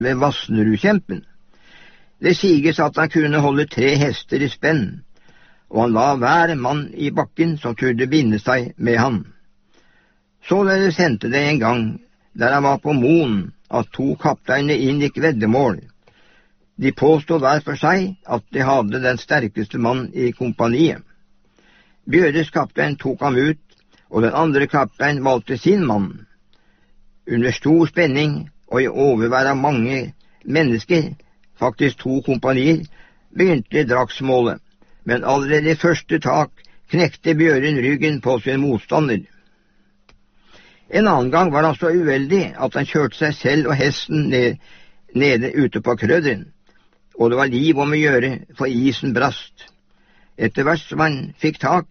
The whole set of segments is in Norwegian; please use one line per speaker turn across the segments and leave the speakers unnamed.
ved Vassnerudkjempen. Det siges at han kunne holde 3 hester i spenn, og han la hver mann i bakken som kunne binde seg med han. Således hendte det en gang, der han var på Moen, at 2 kapteiner inngikk veddemål. De påstod hver for seg at de hadde den sterkeste mann i kompaniet. Bjøres kaptein tok ham ut, og den andre kaptein valgte sin mann. Under stor spenning og i overvær av mange mennesker, faktisk 2 kompanier, begynte dragsmålet, men allerede i første tak knekte Bjøren ryggen på sin motstander. En annen gang var han så uheldig at han kjørte seg selv og hesten nede ute på krøderen, og det var liv om å gjøre, for isen brast. Etter hvert som han fikk tak,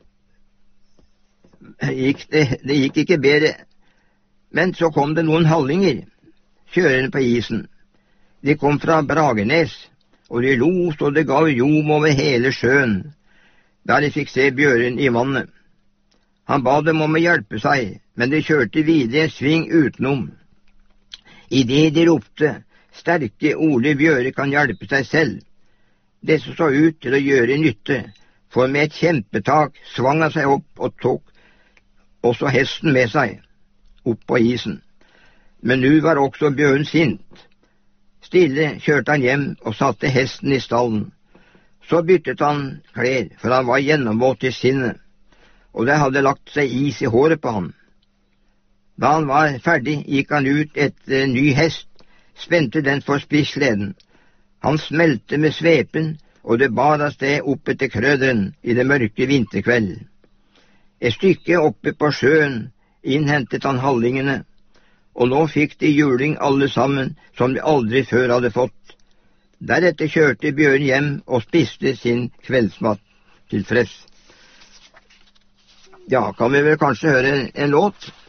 det gikk ikke bedre, men så kom det noen hallinger, kjørende på isen. De kom fra Bragernes, og de lo så det gav ljom over hele sjøen, da de fikk se Bjøren i vannet. Han ba dem om å hjelpe seg, men de kjørte videre en sving utenom. I det de ropte, sterke Ole Bjøre kan hjelpe seg selv. Disse så ut til å gjøre nytte, for med et kjempetak svang han seg opp og tok også hesten med seg, opp på isen. Men nå var også Bjøren sint. Stille kjørte han hjem og satte hesten i stallen. Så byttet han klær, for han var gjennomvåt i sinnet, og det hadde lagt seg is i håret på ham. Da han var ferdig, gikk han ut etter en ny hest, spente den for spissleden. Han smelte med svepen, og det bar av sted opp etter krøderen i det mørke vinterkveld. Et stykke oppe på sjøen innhentet han hallingene, og nå fikk de juling alle sammen som de aldri før hadde fått. Deretter kjørte Bjørn hjem og spiste sin kveldsmat tilfreds. Ja, kan vi vel kanskje høre en låt?